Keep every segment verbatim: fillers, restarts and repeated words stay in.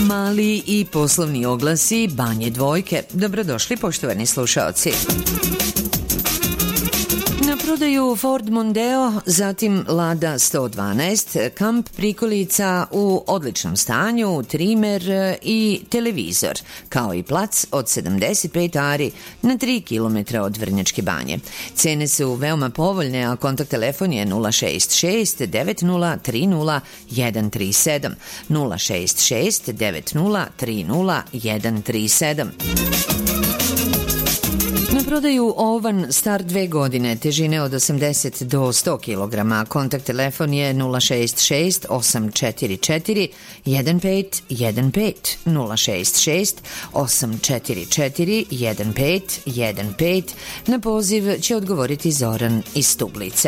Mali i poslovni oglasi Banje Dvojke. Dobrodošli poštovani slušaoci. Na prodaju Ford Mondeo, zatim Lada sto dvanaest, kamp prikolica u odličnom stanju, trimer i televizor, kao i plac od sedamdeset pet ari na tri kilometra od Vrnjačke Banje. Cene su veoma povoljne, a kontakt telefon je nula šest šest devet nula tri nula jedan tri sedam, nula šest šest devet nula tri nula jedan tri sedam. Na prodaju ovan star dve godine, težine od osamdeset do sto kilograma. Kontakt telefon je nula šest šest osam četiri četiri jedan pet jedan pet, nula šest šest osam četiri četiri jedan pet jedan pet. Na poziv će odgovoriti Zoran iz Stublice.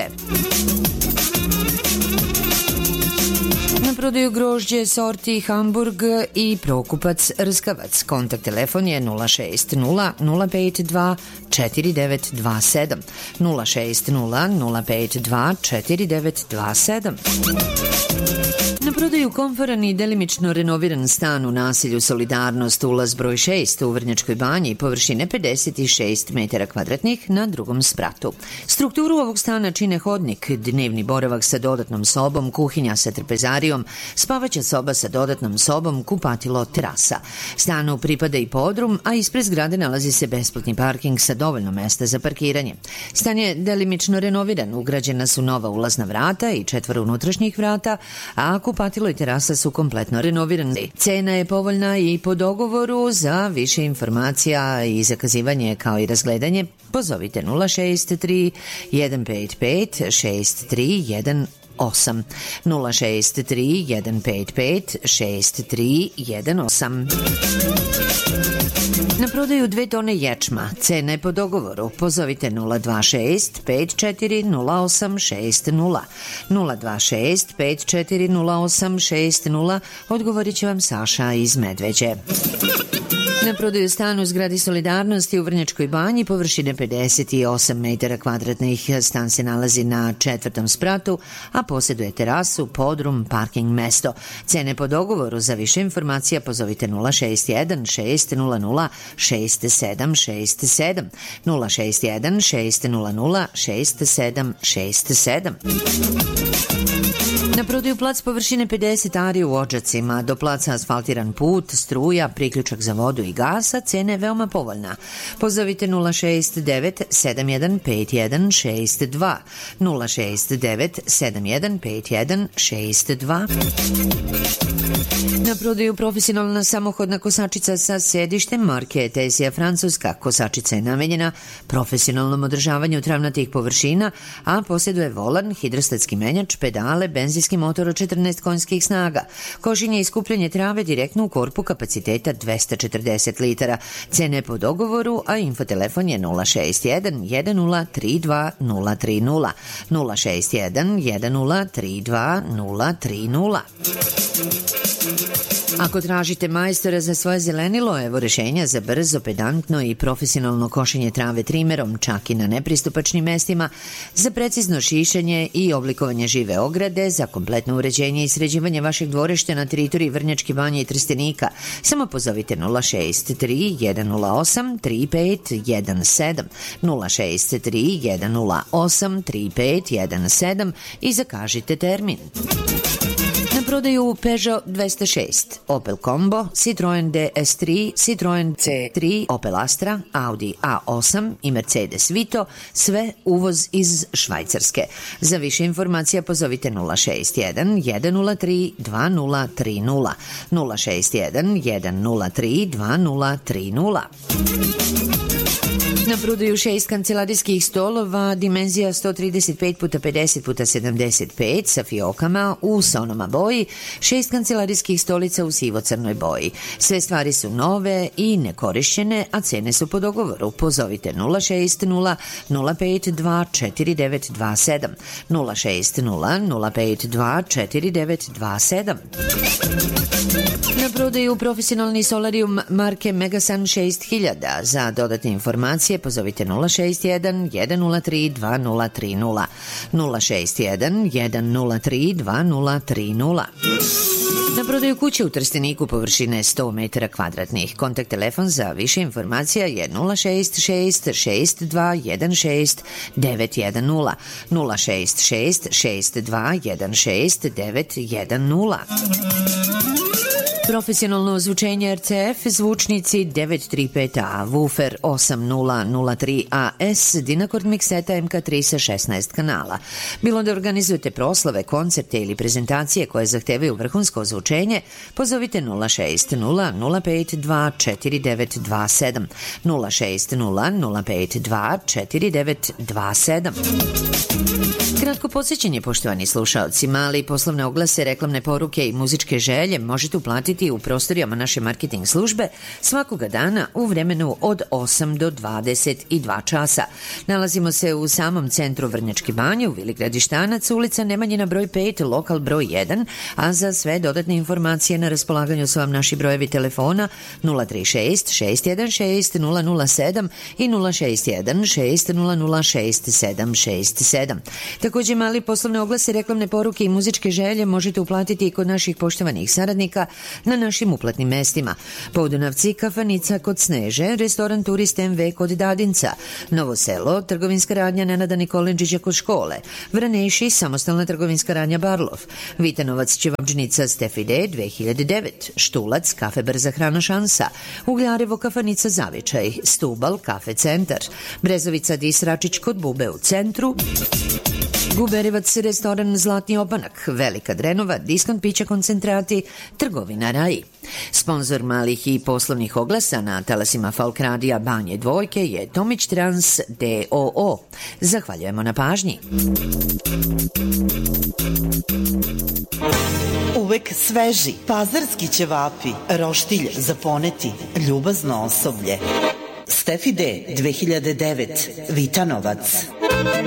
Na prodaju grožđe sorti Hamburg i Prokupac Rskavac. Kontakt telefon je nula šest nula nula pet dva četiri devet dva sedam, nula šest nula nula pet dva četiri devet dva sedam. Na prodaju komforan i delimično renoviran stan u naselju Solidarnost, ulaz broj šest u Vrnjačkoj Banji, površine pedeset šest metara kvadratnih na drugom spratu. Strukturu ovog stana čine hodnik, dnevni boravak sa dodatnom sobom, kuhinja sa trpezarijom, spavaća soba sa dodatnom sobom, kupatilo, terasa. Stanu pripada i podrum, a ispred zgrade nalazi se besplatni parking sa dovoljno mesta za parkiranje. Stan je delimično renoviran, ugrađena su nova ulazna vrata i četvoro unutrašnjih vrata, a kupatilo i terasa su kompletno renovirani. Cena je povoljna i po dogovoru. Za više informacija i zakazivanje kao i razgledanje pozovite nula šest tri jedan pet pet šest tri jedan osam, nula šest tri jedan pet pet šest tri jedan osam. Na prodaju dve tone ječma, cena je po dogovoru. Pozovite nula dva šest pet četiri nula osam šest nula, nula dva šest pet četiri nula osam šest nula. Odgovorit će vam Saša iz Medveđe. Na prodaju stan u zgradi Solidarnosti u Vrnjačkoj Banji, površine pedeset osam metara kvadratnih. Stan se nalazi na četvrtom spratu, a posjeduje terasu, podrum, parking mesto. Cene po dogovoru. Za više informacija pozovite nula šest jedan šest nula nula šest sedam šest sedam, nula šest jedan šest nula nula šest sedam šest sedam. Na prodaju plac površine pedeset ari u Odžacima, do placa asfaltiran put, struja, priključak za vodu i gasa, cena je veoma povoljna. Pozovite nula šest devet sedam jedan pet jedan šest dva, nula šest devet sedam jedan pet jedan šest dva. Na prodaju profesionalna samohodna kosačica sa sedištem marke Tesija Francuska. Kosačica je namenjena profesionalnom održavanju travnatih površina, a posjeduje volan, hidrostatski menjač, pedale, benzinski motor od četrnaest konjskih snaga. Košenje i skupljanje trave direktno u korpu kapaciteta dvesta četrdeset litara. Cene po dogovoru, a infotelefon je nula šest jedan jedan nula tri dva nula tri nula, nula šest jedan jedan nula tri dva nula tri nula. Ako tražite majstora za svoje zelenilo, evo rešenja za brzo, pedantno i profesionalno košenje trave trimerom, čak i na nepristupačnim mestima, za precizno šišanje i oblikovanje žive ograde, za kompletno uređenje i sređivanje vašeg dvorišta na teritoriji Vrnjačke Banje i Trstenika. Samo pozovite nula šest tri jedan nula osam tri pet jedan sedam, nula šest tri jedan nula osam tri pet jedan sedam i zakažite termin. Na prodaju Peugeot dvesta šest, Opel Combo, Citroen D S tri, Citroen C tri, Opel Astra, Audi A osam i Mercedes Vito, sve uvoz iz Švajcarske. Za više informacija pozovite nula šest jedan jedan nula tri dva nula tri nula, nula šest jedan jedan nula tri dva nula tri nula. Na prodaju šest kancelarijskih stolova, dimenzija sto trideset pet puta pedeset puta sedamdeset pet sa fiokama u sonoma boji, šest kancelarijskih stolica u sivo-crnoj boji. Sve stvari su nove i nekorišćene, a cene su po dogovoru. Pozovite nula šest nula nula pet dva četiri devet dva sedam, nula šest nula nula pet dva četiri devet dva sedam. Na prodaju profesionalni solarium marke Megasun šest hiljada. Za dodatne informacije pozovite nula šest jedan jedan nula tri dva nula tri nula, nula šest jedan jedan nula tri dva nula tri nula. Na prodaju kuće u Trsteniku površine sto metara kvadratnih. Kontakt telefon za više informacija je nula šest šest šest dva jedan šest devet jedan nula, nula šest šest šest dva jedan šest devet jedan nula. Profesionalno ozvučenje R C F, zvučnici devet tri pet A, woofer osam nula nula tri A S, Dynacord mikseta M K tri sa šesnaest kanala. Bilo da organizujete proslave, koncerte ili prezentacije koje zahtevaju vrhunsko ozvučenje, pozovite nula šest nula nula pet dva četiri devet dva sedam, nula šest nula nula pet dva četiri devet dva sedam. Kratko podsjećanje, poštovani slušaoci, mali poslovne oglase, reklamne poruke i muzičke želje možete uplatiti u prostorijama naše marketing službe svakoga dana u vremenu od osam do dvadeset dva časa. Nalazimo se u samom centru Vrnjačke Banje, u Vili Gradištanac, ulica Nemanjina broj pet, lokal broj jedan, a za sve dodatne informacije na raspolaganju su vam naši brojevi telefona nula tri šest šest jedan šest nula nula sedam i nula šest jedan šest nula nula šest sedam šest sedam. Takođe, mali poslovne oglase, reklamne poruke i muzičke želje možete uplatiti i kod naših poštovanih saradnika na našim uplatnim mestima. Podunavci, kafanica kod Sneže, restoran Turist M V kod Dadinca, Novo Selo, trgovinska radnja Nenada Nikolendžića kod škole, Vraneši, samostalna trgovinska radnja Barlov, Vitanovac, ćevabdžnica Stefide dve hiljade devet, Štulac, kafe Brza hrana Šansa, Ugljarevo, kafanica Zavičaj, Stubal, kafe Centar, Brezovica Dis Račić kod Bube u centru, Guberevac, restoran Zlatni obanak, Velika Drenova, diskont pića koncentrati, trgovina Raj. Sponzor malih i poslovnih oglasa na talasima Folk Radija Banje Dvojke je Tomić Trans D O O. Zahvaljujemo na pažnji. Uvek sveži, pazarski ćevapi, roštilj za poneti, ljubazno osoblje. Stefi D dve hiljade devet, Vitanovac.